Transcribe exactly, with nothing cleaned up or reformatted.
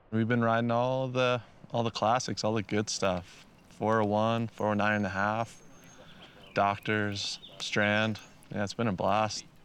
We've been riding all the all the classics, all the good stuff. four oh one, four oh nine and a half, Doctors, Strand. Yeah, it's been a blast.